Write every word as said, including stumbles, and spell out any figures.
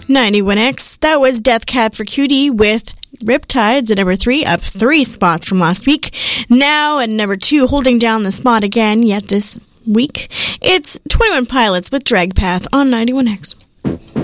ninety-one X, that was Death Cab for Cutie with Riptides at number three, up three spots from last week. Now at number two, holding down the spot again, yet this week, it's twenty-one Pilots with Drag Path on ninety-one X.